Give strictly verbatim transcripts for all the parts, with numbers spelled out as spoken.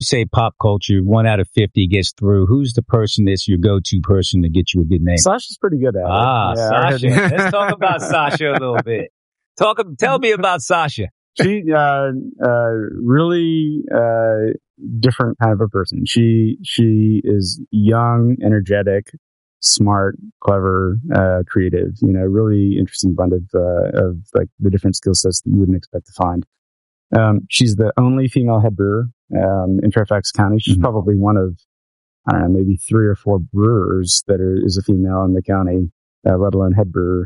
say pop culture, one out of fifty gets through, who's the person that's your go-to person to get you a good name? Sasha's pretty good at ah, it. Yeah, Sasha. Let's talk about Sasha a little bit. Talk, tell me about Sasha. She, uh, uh, really, uh, different kind of a person. She, she is young, energetic, smart, clever, uh, creative, you know, really interesting blend of, uh, of like the different skill sets that you wouldn't expect to find. Um, she's the only female head brewer, um, in Fairfax County. She's mm-hmm. probably one of, I don't know, maybe three or four brewers that are, is a female in the county, uh, let alone head brewer.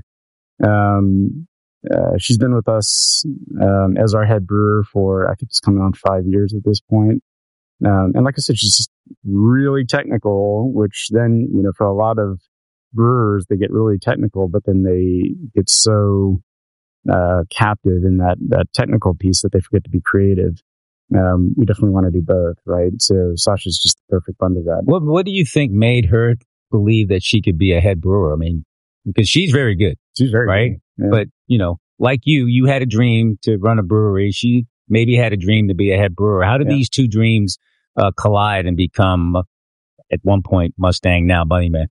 Um, Uh, she's been with us um, as our head brewer for, I think it's coming on five years at this point. Um, and like I said, she's just really technical, which then, you know, for a lot of brewers, they get really technical, but then they get so uh, captive in that, that technical piece that they forget to be creative. Um, we definitely want to do both, right? So Sasha's just the perfect blend of that. What, what do you think made her believe that she could be a head brewer? I mean, because she's very good. She's very right? good. Yeah. But, you know, like you, you had a dream to run a brewery. She maybe had a dream to be a head brewer. How did yeah. these two dreams uh, collide and become, uh, at one point, Mustang, now Bunnyman?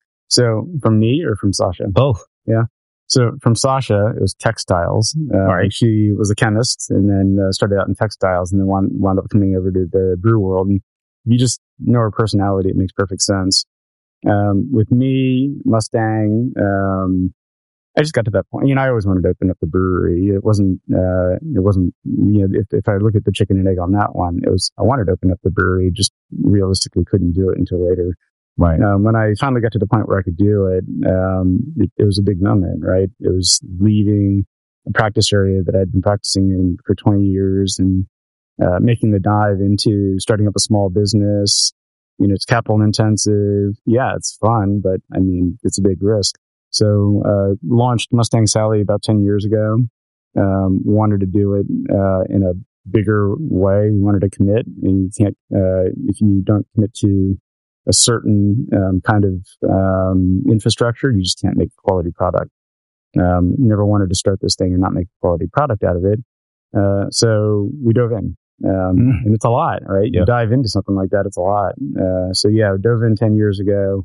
So from me or from Sasha? Both. Yeah. So from Sasha, it was textiles. Uh, right. She was a chemist and then uh, started out in textiles and then wound, wound up coming over to the brew world. And if you just know her personality, it makes perfect sense. Um, with me, Mustang, um, I just got to that point. You know, I always wanted to open up the brewery. It wasn't, uh, it wasn't, you know, if, if I look at the chicken and egg on that one, it was, I wanted to open up the brewery, just realistically couldn't do it until later. Right. Um, when I finally got to the point where I could do it, um, it, it was a big moment, right? It was leaving a practice area that I'd been practicing in for twenty years and, uh, making the dive into starting up a small business. You know, it's capital intensive. Yeah, it's fun, but I mean, it's a big risk. So, uh, launched Mustang Sally about ten years ago. Um, wanted to do it, uh, in a bigger way. We wanted to commit, and you can't, uh, if you don't commit to a certain, um, kind of, um, infrastructure, you just can't make a quality product. Um, never wanted to start this thing and not make a quality product out of it. Uh, so we dove in. Um, mm. and it's a lot, right? Yeah. You dive into something like that, it's a lot. Uh, so yeah, we dove in ten years ago.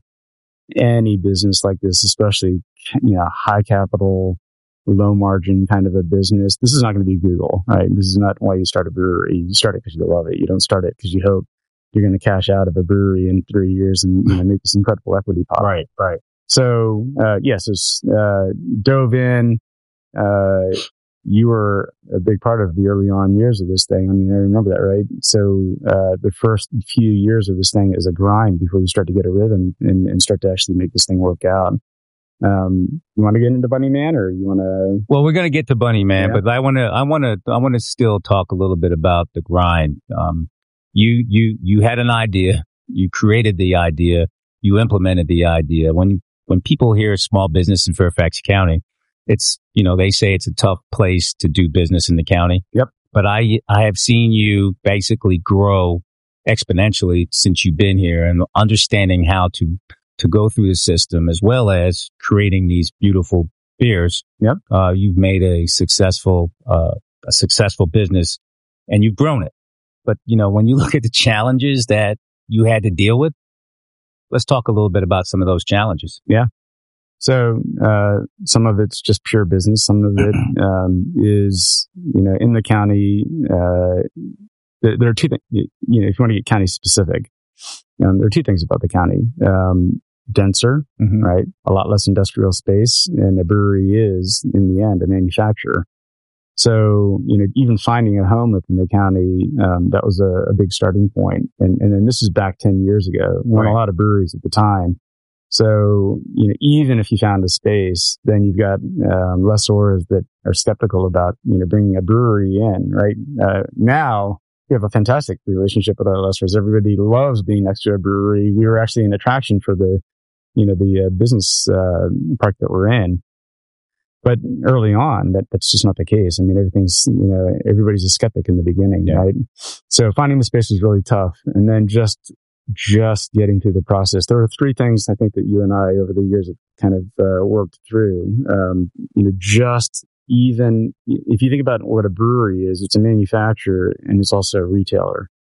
Any business like this, especially, you know, high capital, low margin kind of a business, this is not going to be Google, right? This is not why you start a brewery. You start it because you love it. You don't start it because you hope you're going to cash out of a brewery in three years and, you know, make this incredible equity pop. Right, right. So, uh, yes, it's, uh, dove in, uh, you were a big part of the early on years of this thing. I mean, I remember that, right? So, uh, the first few years of this thing is a grind before you start to get a rhythm and, and start to actually make this thing work out. Um, you want to get into Bunnyman or you want to? Well, we're going to get to Bunnyman, yeah. but I want to, I want to, I want to still talk a little bit about the grind. Um, you, you, you had an idea, you created the idea, you implemented the idea. When, when people hear small business in Fairfax County, it's, you know, they say it's a tough place to do business in the county. Yep. But I, I have seen you basically grow exponentially since you've been here and understanding how to, to go through the system as well as creating these beautiful beers. Yep. Uh, you've made a successful, uh, a successful business and you've grown it. But, you know, when you look at the challenges that you had to deal with, let's talk a little bit about some of those challenges. Yeah. So, uh, some of it's just pure business. Some of it, um, is, you know, in the county, uh, there, there are two things, you know, if you want to get county specific, um, there are two things about the county. Um, denser, mm-hmm. right? A lot less industrial space, and a brewery is, in the end, a manufacturer. So, you know, even finding a home within the county, um, that was a, a big starting point. And, and then this is back ten years ago. There weren't right. a lot of breweries at the time. So, you know, even if you found a space, then you've got, um, lessors that are skeptical about, you know, bringing a brewery in, right? Uh, now we have a fantastic relationship with our lessors. Everybody loves being next to a brewery. We were actually an attraction for the, you know, the uh, business, uh, park that we're in. But early on, that, that's just not the case. I mean, everything's, you know, everybody's a skeptic in the beginning, yeah. right? So finding the space was really tough. And then just, just getting through the process. There are three things I think that you and I over the years have kind of, uh, worked through. Um, you know, just even if you think about what a brewery is, it's a manufacturer and it's also a retailer.